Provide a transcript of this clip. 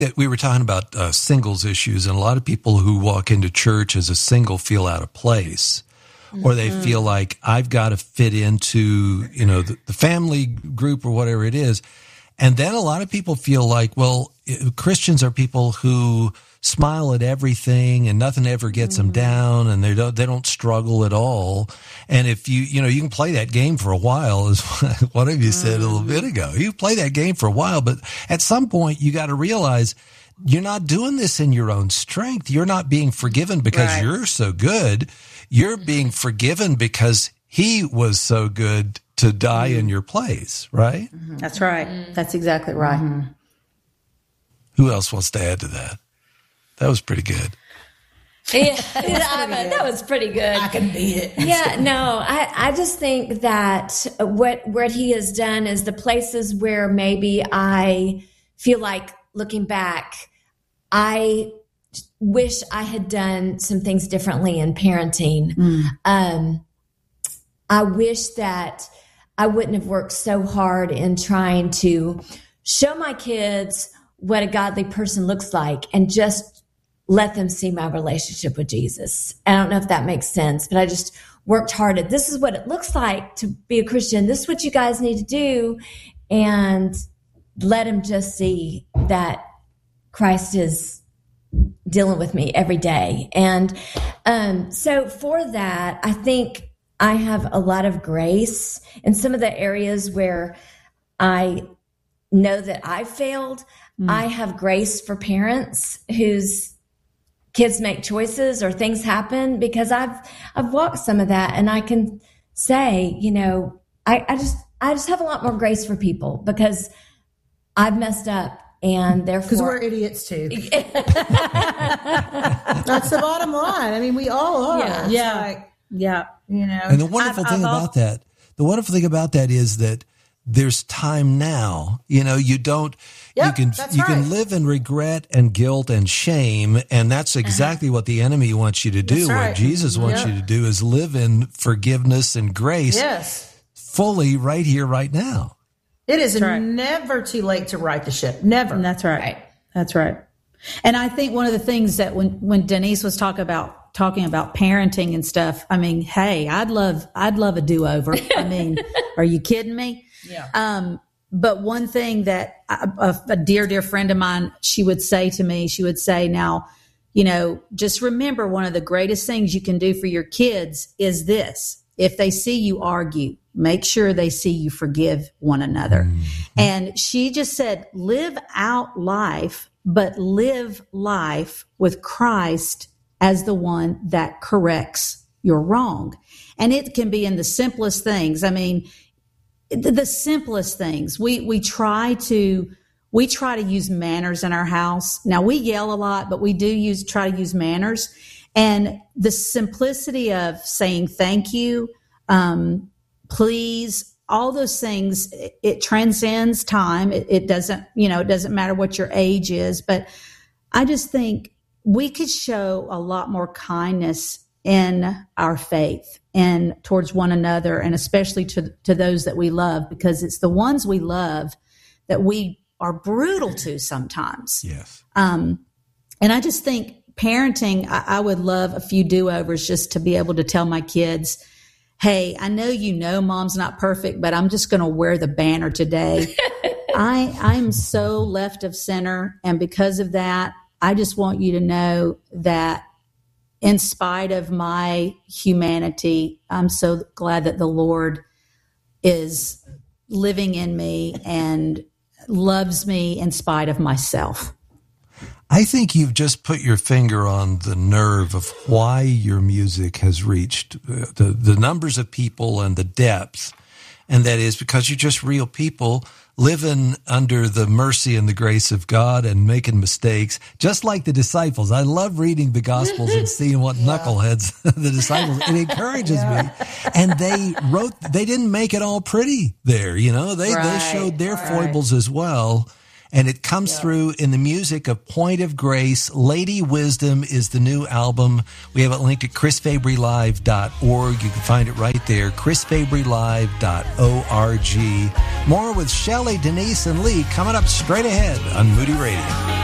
We were talking about singles issues, and a lot of people who walk into church as a single feel out of place, or they feel like I've got to fit into, the family group or whatever it is. And then a lot of people feel like, well, Christians are people who smile at everything and nothing ever gets them down, and they don't struggle at all. And if you can play that game for a while, as one of you said a little bit ago, you play that game for a while, but at some point you got to realize you're not doing this in your own strength. You're not being forgiven because you're so good. You're being forgiven because he was so good to die in your place, right? That's right. That's exactly right. Who else wants to add to that? That was pretty good. Yeah, that was pretty good. I can beat it. Yeah, no, I just think that what he has done is the places where maybe I feel like looking back, I wish I had done some things differently in parenting. I wish that I wouldn't have worked so hard in trying to show my kids what a godly person looks like and just let them see my relationship with Jesus. I don't know if that makes sense, but I just worked hard at this is what it looks like to be a Christian. This is what you guys need to do. And let them just see that Christ is dealing with me every day. And so for that, I think I have a lot of grace in some of the areas where I know that I failed. I have grace for parents whose kids make choices or things happen, because I've walked some of that, and I can say, I just have a lot more grace for people because I've messed up, and therefore because we're idiots too. That's the bottom line. I mean, we all are. Yeah. And the wonderful thing about that is that there's time now. You don't. Yep, you can live in regret and guilt and shame, and that's exactly what the enemy wants you to do. What Jesus wants you to do is live in forgiveness and grace, fully, right here, right now. It is never too late to right the ship. Never. And that's right. That's right. And I think one of the things that when Denise was talking about parenting and stuff, I mean, hey, I'd love a do-over. I mean, are you kidding me? Yeah. But one thing that a dear friend of mine, she would say, now, just remember, one of the greatest things you can do for your kids is this. If they see you argue, make sure they see you forgive one another. And she just said, live out life, but live life with Christ as the one that corrects your wrong. And it can be in the simplest things. I mean, the simplest things. We try to use manners in our house. Now, we yell a lot, but we do try to use manners. And the simplicity of saying thank you, please, all those things, it transcends time. It doesn't matter what your age is. But I just think we could show a lot more kindness in our faith and towards one another, and especially to those that we love, because it's the ones we love that we are brutal to sometimes. Yes. And I just think parenting, I would love a few do-overs just to be able to tell my kids, hey, I know mom's not perfect, but I'm just going to wear the banner today. I'm so left of center, and because of that, I just want you to know that in spite of my humanity, I'm so glad that the Lord is living in me and loves me in spite of myself. I think you've just put your finger on the nerve of why your music has reached the numbers of people and the depth. And that is because you're just real people living under the mercy and the grace of God and making mistakes, just like the disciples. I love reading the Gospels and seeing what knuckleheads the disciples, it encourages me. And they didn't make it all pretty there, they showed their foibles as well. And it comes through in the music of Point of Grace. Lady Wisdom is the new album. We have it linked at chrisfabrylive.org. You can find it right there, chrisfabrylive.org. More with Shelley, Denise, and Lee coming up straight ahead on Moody Radio.